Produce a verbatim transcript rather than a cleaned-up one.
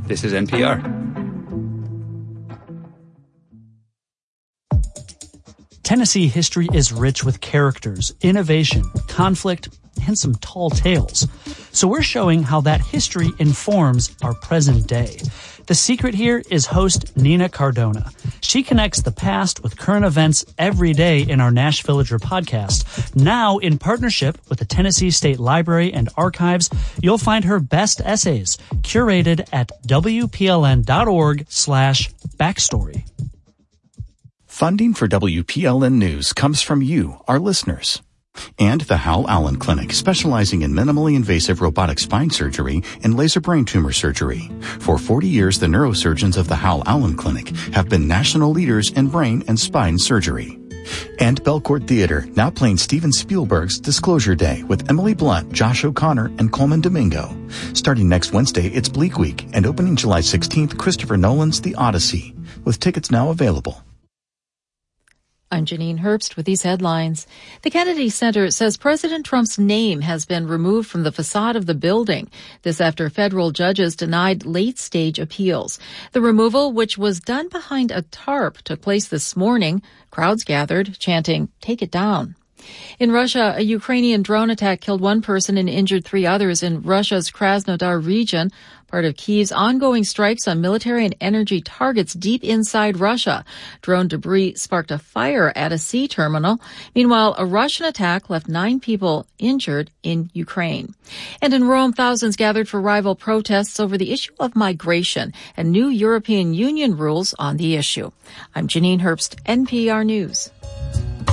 This is N P R. Tennessee history is rich with characters, innovation, conflict, and some tall tales. So we're showing how that history informs our present day. The secret here is host Nina Cardona. She connects the past with current events every day in our Nash Villager podcast. Now, in partnership with the Tennessee State Library and Archives, you'll find her best essays curated at WPLN.org slash backstory. Funding for W P L N News comes from you, our listeners. And the Hal Allen Clinic, specializing in minimally invasive robotic spine surgery and laser brain tumor surgery. For forty years, the neurosurgeons of the Hal Allen Clinic have been national leaders in brain and spine surgery. And Belcourt Theater, now playing Steven Spielberg's Disclosure Day with Emily Blunt, Josh O'Connor, and Coleman Domingo. Starting next Wednesday, it's Bleak Week, and opening July sixteenth, Christopher Nolan's The Odyssey, with tickets now available. I'm Janine Herbst with these headlines. The Kennedy Center says President Trump's name has been removed from the facade of the building. This after federal judges denied late-stage appeals. The removal, which was done behind a tarp, took place this morning. Crowds gathered, chanting, "Take it down." In Russia, a Ukrainian drone attack killed one person and injured three others in Russia's Krasnodar region, part of Kyiv's ongoing strikes on military and energy targets deep inside Russia. Drone debris sparked a fire at a sea terminal. Meanwhile, a Russian attack left nine people injured in Ukraine. And in Rome, thousands gathered for rival protests over the issue of migration and new European Union rules on the issue. I'm Janine Herbst, N P R News.